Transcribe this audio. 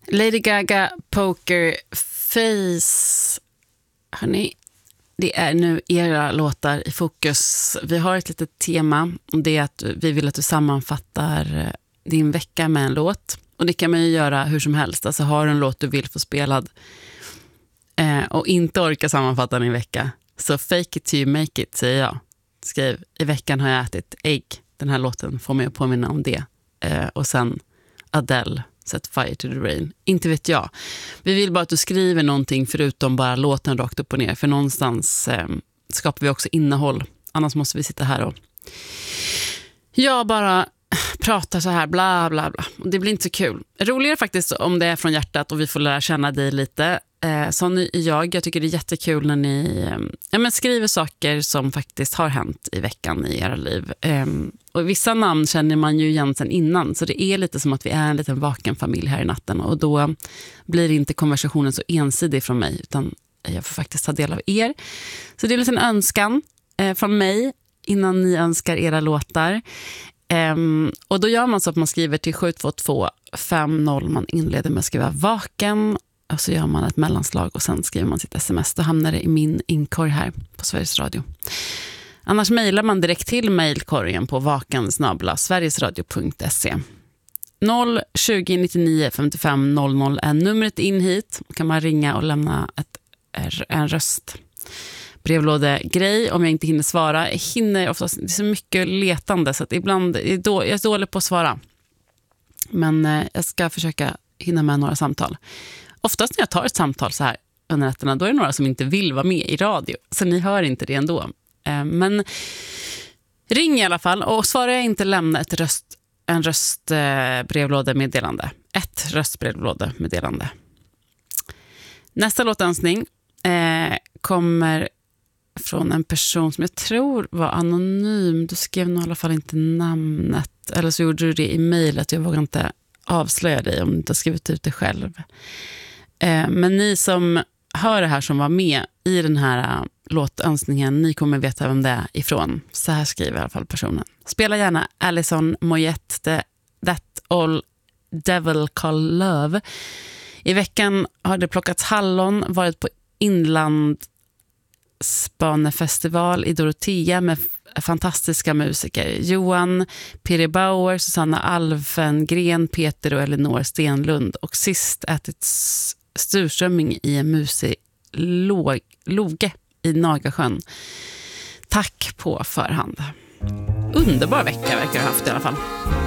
Lady Gaga, Poker Face. Hörrni, det är nu era låtar i fokus. Vi har ett litet tema. Det är att vi vill att du sammanfattar din vecka med en låt. Och det kan man ju göra hur som helst. Alltså har du en låt du vill få spelad och inte orka sammanfatta din vecka, så fake it till you make it, säger jag. Skriv, i veckan har jag ätit ägg. Den här låten får mig att påminna om det. Och sen Adele, Set Fire to the Rain. Inte vet jag. Vi vill bara att du skriver någonting förutom bara låten rakt upp och ner. För någonstans skapar vi också innehåll. Annars måste vi sitta här och jag bara pratar så här bla bla bla. Och det blir inte så kul. Roligare faktiskt om det är från hjärtat och vi får lära känna dig lite. Sån är jag tycker det är jättekul när ni skriver saker som faktiskt har hänt i veckan i era liv. Och vissa namn känner man ju igen sen innan, så det är lite som att vi är en liten vaken familj här i natten, och då blir inte konversationen så ensidig från mig, utan jag får faktiskt ta del av er. Så det är en liten önskan från mig innan ni önskar era låtar. Och då gör man så att man skriver till 72250. Man inleder med att skriva vaken och så gör man ett mellanslag och sen skriver man sitt sms. Då hamnar det i min inkorg här på Sveriges Radio. Annars mejlar man direkt till mejlkorgen på vaken@sverigesradio.se. 020 99 55 00 är numret in hit. Kan man ringa och lämna en röst. Brevlådegrej om jag inte hinner svara. Jag hinner oftast, det är så mycket letande så att ibland jag är dålig på att svara. Men jag ska försöka hinna med några samtal. Oftast när jag tar ett samtal så här under nätterna, då är det några som inte vill vara med i radio. Så ni hör inte det ändå. Men ring i alla fall, och svarar jag inte, lämna en röstbrevlådemeddelande. Ett röstbrevlådemeddelande. Nästa låtönskning kommer från en person som jag tror var anonym. Du skrev nog i alla fall inte namnet. Eller så gjorde du det i mejlet. Jag vågar inte avslöja dig om du inte har skrivit ut det själv. Men ni som hör det här, som var med i den här låtönskningen, ni kommer veta vem det är ifrån. Så här skriver i alla fall personen. Spela gärna Alison Moyet, That All Devil Call Love. I veckan har det plockats hallon, varit på Inlandsbanefestival i Dorotea med fantastiska musiker. Johan Piri Bauer, Susanna Alfengren, Peter och Elinor Stenlund. Och sist ätit sturströmming i en musig loge i Nagasjön. Tack på förhand. Underbar vecka verkar jag ha haft i alla fall.